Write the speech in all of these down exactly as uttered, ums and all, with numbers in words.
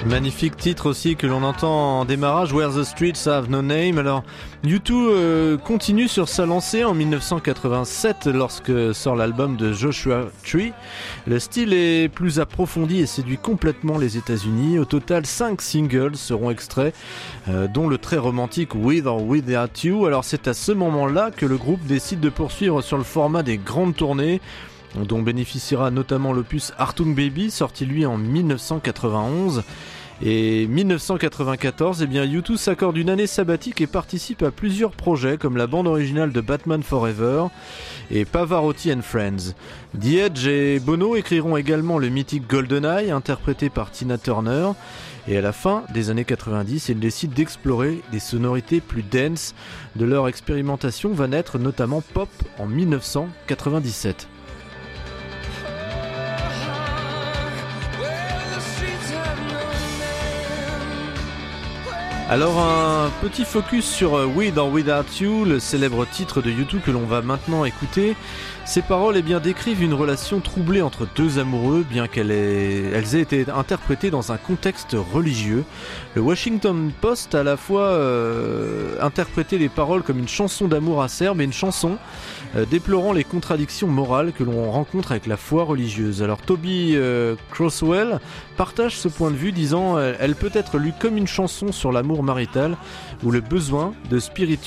Magnifique titre aussi que l'on entend en démarrage, Where the Streets Have No Name. Alors, U deux euh, continue sur sa lancée en dix-neuf cent quatre-vingt-sept lorsque sort l'album de Joshua Tree. Le style est plus approfondi et séduit complètement les États-Unis. Au total, cinq singles seront extraits, euh, dont le très romantique With or Without You. Alors, c'est à ce moment-là que le groupe décide de poursuivre sur le format des grandes tournées, dont bénéficiera notamment l'opus Achtung Baby, sorti lui en dix-neuf cent quatre-vingt-onze. Et dix-neuf cent quatre-vingt-quatorze, eh bien U deux s'accorde une année sabbatique et participe à plusieurs projets comme la bande originale de Batman Forever et Pavarotti and Friends. The Edge et Bono écriront également le mythique GoldenEye, interprété par Tina Turner. Et à la fin des années quatre-vingt-dix, ils décident d'explorer des sonorités plus denses. De leur expérimentation va naître notamment Pop en dix-neuf cent quatre-vingt-dix-sept. Alors un petit focus sur With or Without You, le célèbre titre de U deux que l'on va maintenant écouter. Ces paroles eh bien, décrivent une relation troublée entre deux amoureux, bien qu'elles aient, elles aient été interprétées dans un contexte religieux. Le Washington Post a à la fois euh, interprété les paroles comme une chanson d'amour acerbe et une chanson euh, déplorant les contradictions morales que l'on rencontre avec la foi religieuse. Alors Toby euh, Crosswell partage ce point de vue, disant euh, « Elle peut être lue comme une chanson sur l'amour marital ou le besoin de spiritualité ».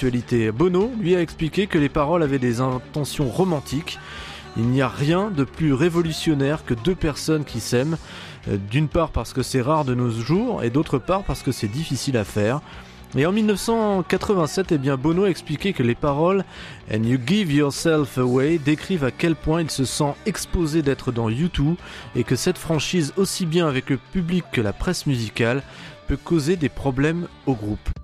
Bono lui a expliqué que les paroles avaient des intentions romantiques. Il n'y a rien de plus révolutionnaire que deux personnes qui s'aiment, euh, d'une part parce que c'est rare de nos jours et d'autre part parce que c'est difficile à faire. Et en dix-neuf cent quatre-vingt-sept, eh bien Bono a expliqué que les paroles « And you give yourself away » décrivent à quel point il se sent exposé d'être dans U deux et que cette franchise, aussi bien avec le public que la presse musicale, peut causer des problèmes au groupe.